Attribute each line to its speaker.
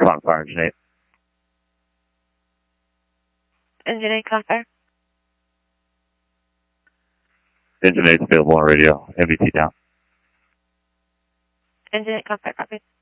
Speaker 1: on fire, Engine 8.
Speaker 2: Engine 8, copy.
Speaker 1: Engine 8 available on radio. MBT down.
Speaker 2: Engine 8, copy.